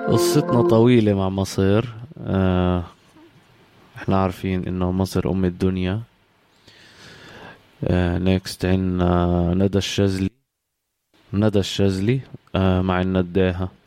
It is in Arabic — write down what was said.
قصتنا طويلة مع مصر. احنا عارفين انه مصر ام الدنيا. نيكست عنا ندى الشاذلي. ندى الشاذلي مع النداهة.